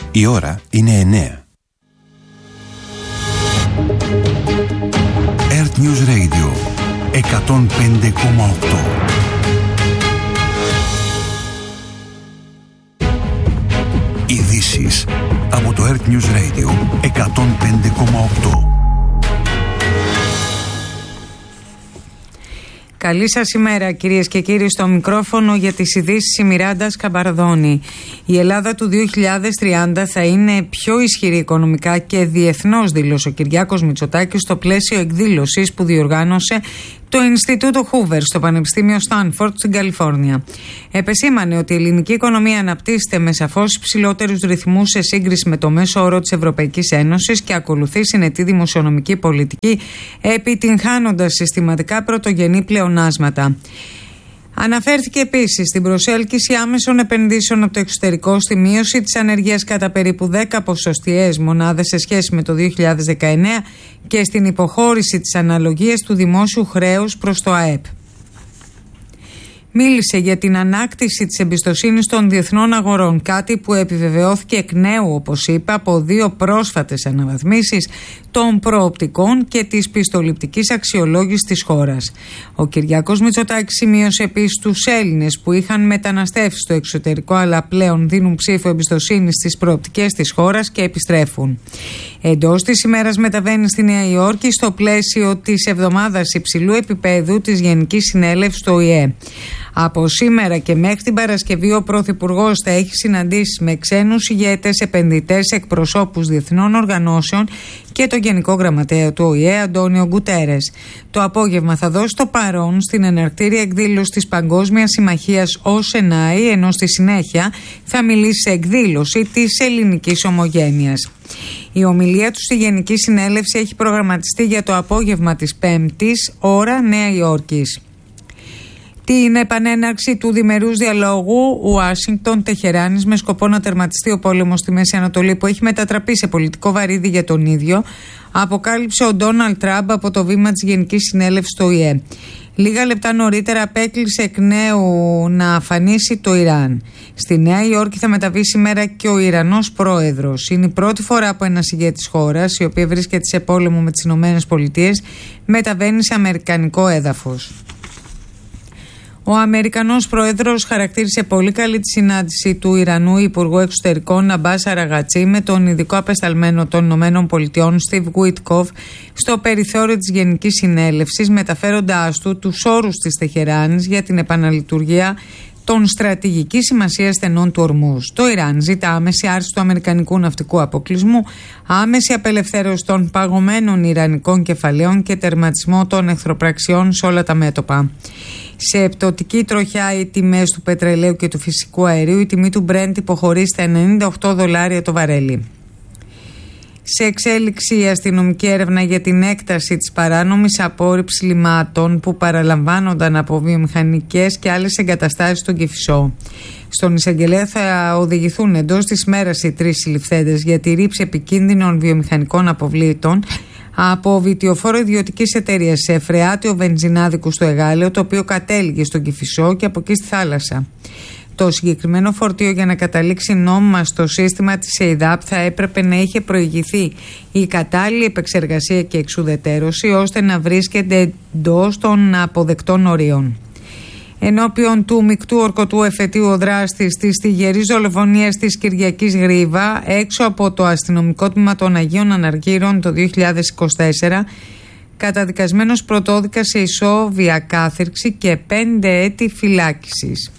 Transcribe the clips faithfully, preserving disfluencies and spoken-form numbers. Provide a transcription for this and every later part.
Η ώρα είναι εννέα. Earth News Radio εκατόν πέντε κόμμα οκτώ. Ειδήσεις από το Earth News Radio εκατόν πέντε κόμμα οκτώ. Καλή σας ημέρα κυρίες και κύριοι, στο μικρόφωνο για τις ειδήσεις η Μιράντα Σκαμπαρδόνη. Η Ελλάδα του δύο χιλιάδες τριάντα θα είναι πιο ισχυρή οικονομικά και διεθνώς, δήλωσε ο Κυριάκος Μητσοτάκης στο πλαίσιο εκδήλωσης που διοργάνωσε το Ινστιτούτο Χούβερ στο Πανεπιστήμιο Στάνφορντ στην Καλιφόρνια. Επεσήμανε ότι η ελληνική οικονομία αναπτύσσεται με σαφώς υψηλότερους ρυθμούς σε σύγκριση με το μέσο όρο της Ευρωπαϊκής Ένωσης και ακολουθεί συνετή δημοσιονομική πολιτική, επιτυγχάνοντας συστηματικά πρωτογενή πλεονάσματα. Αναφέρθηκε επίσης στην προσέλκυση άμεσων επενδύσεων από το εξωτερικό, στη μείωση της ανεργίας κατά περίπου δέκα ποσοστιαίες μονάδες σε σχέση με το δύο χιλιάδες δεκαεννέα και στην υποχώρηση της αναλογίας του δημόσιου χρέους προς το ΑΕΠ. Μίλησε για την ανάκτηση της εμπιστοσύνης των διεθνών αγορών, κάτι που επιβεβαιώθηκε εκ νέου, όπως είπα, από δύο πρόσφατες αναβαθμίσεις των προοπτικών και της πιστοληπτικής αξιολόγησης της χώρας. Ο Κυριάκος Μητσοτάκης σημείωσε επίσης τους Έλληνες που είχαν μεταναστεύσει στο εξωτερικό αλλά πλέον δίνουν ψήφο εμπιστοσύνη στις προοπτικές της χώρας και επιστρέφουν. Εντός της ημέρας μεταβαίνει στη Νέα Υόρκη στο πλαίσιο της εβδομάδας υψηλού επίπεδου της Γενικής Συνέλευσης του Ο Η Ε. Από σήμερα και μέχρι την Παρασκευή ο Πρωθυπουργός θα έχει συναντήσεις με ξένους ηγέτες, επενδυτές, εκπροσώπους διεθνών οργανώσεων και το Γενικό Γραμματέα του Ο Η Ε, Αντώνιο Γκουτέρες. Το απόγευμα θα δώσει το παρόν στην εναρκτήρια εκδήλωση της Παγκόσμιας Συμμαχίας ο Σενάι, ενώ στη συνέχεια θα μιλήσει σε εκδήλωση της ελληνικής ομογένειας. Η ομιλία του στη Γενική Συνέλευση έχει προγραμματιστεί για το απόγευμα της Πέμπτης, ώρα Νέα Υόρκης. Την επανέναρξη του διμερούς διαλόγου Ουάσιγκτον-Τεχεράνης με σκοπό να τερματιστεί ο πόλεμος στη Μέση Ανατολή, που έχει μετατραπεί σε πολιτικό βαρύδι για τον ίδιο, αποκάλυψε ο Ντόναλντ Τραμπ από το βήμα της Γενικής Συνέλευσης του Ο Η Ε. Λίγα λεπτά νωρίτερα απέκλεισε εκ νέου να αφανίσει το Ιράν. Στη Νέα Υόρκη θα μεταβεί σήμερα και ο Ιρανός πρόεδρος. Είναι η πρώτη φορά που ένας ηγέτης χώρας, η οποία βρίσκεται σε πόλεμο με τις Ηνωμένες Πολιτείες, μεταβαίνει σε αμερικανικό έδαφος. Ο Αμερικανός Πρόεδρος χαρακτήρισε πολύ καλή τη συνάντηση του Ιρανού Υπουργού Εξωτερικών Αμπάς Αραγατσί με τον ειδικό απεσταλμένο των Ηνωμένων Πολιτειών Στιβ Γουίτκοφ στο περιθώριο της Γενικής Συνέλευσης, μεταφέροντάς του τους όρους της Τεχεράνης για την επαναλειτουργία των στρατηγικής σημασίας στενών του Ορμούζ. Το Ιράν ζητά άμεση άρση του αμερικανικού ναυτικού αποκλεισμού, άμεση απελευθέρωση των παγωμένων ιρανικών κεφαλαίων και τερματισμό των εχθροπραξιών σε όλα τα μέτωπα. Σε πτωτική τροχιά οι τιμές του πετρελαίου και του φυσικού αερίου, η τιμή του Brent υποχωρεί στα ενενήντα οκτώ δολάρια το βαρέλι. Σε εξέλιξη η αστυνομική έρευνα για την έκταση της παράνομης απόρριψης λιμάτων που παραλαμβάνονταν από βιομηχανικές και άλλες εγκαταστάσεις στον Κηφισό. Στον εισαγγελέα θα οδηγηθούν εντός της μέρας οι τρεις συλληφθέντες για τη ρήψη επικίνδυνων βιομηχανικών αποβλήτων από βιτιοφόρο ιδιωτικής εταιρείας σε φρεάτιο βενζινάδικου στο Εγάλεο, το οποίο κατέληγε στον Κηφισό και από εκεί στη θάλασσα. Το συγκεκριμένο φορτίο, για να καταλήξει νόμιμα στο σύστημα της ΕΙΔΑΠ, θα έπρεπε να είχε προηγηθεί η κατάλληλη επεξεργασία και εξουδετέρωση ώστε να βρίσκεται εντός των αποδεκτών ορίων. Ενώπιον του μεικτού ορκωτού εφετείου, ο δράστης της τυγερής δολοφονίας της Κυριακής Γρίβα έξω από το αστυνομικό τμήμα των Αγίων Αναργύρων το δύο χιλιάδες είκοσι τέσσερα, καταδικασμένος πρωτόδικα σε ισόβια κάθυρξη και πέντε έτη φυλάκισης.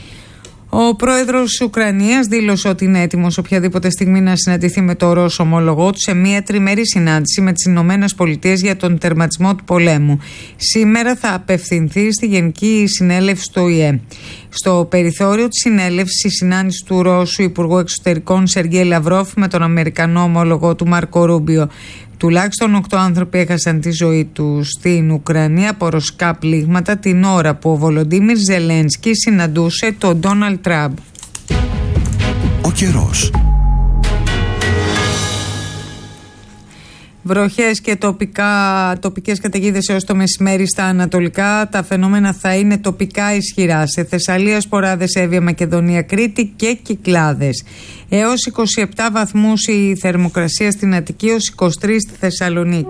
Ο πρόεδρος της Ουκρανίας δήλωσε ότι είναι έτοιμος οποιαδήποτε στιγμή να συναντηθεί με το Ρώσο ομόλογό του σε μια τριμερή συνάντηση με τις Ηνωμένες Πολιτείες για τον τερματισμό του πολέμου. Σήμερα θα απευθυνθεί στη Γενική Συνέλευση του Ο Η Ε. Στο περιθώριο της συνέλευσης, η συνάντηση του Ρώσου Υπουργού Εξωτερικών Σεργέη Λαυρόφ με τον Αμερικανό ομόλογο του Μάρκο Ρούμπιο. Τουλάχιστον οκτώ άνθρωποι έχασαν τη ζωή τους στην Ουκρανία από ρωσικά πλήγματα την ώρα που ο Βολοντίμιρ Ζελένσκι συναντούσε τον Ντόναλντ Τραμπ. Ο καιρός. Βροχές και τοπικά, τοπικές καταιγίδες έως το μεσημέρι στα ανατολικά. Τα φαινόμενα θα είναι τοπικά ισχυρά. Σε Θεσσαλία, Σποράδες, Εύβοια, Μακεδονία, Κρήτη και Κυκλάδες. Έως είκοσι επτά βαθμούς η θερμοκρασία στην Αττική, έως είκοσι τρεις στη Θεσσαλονίκη.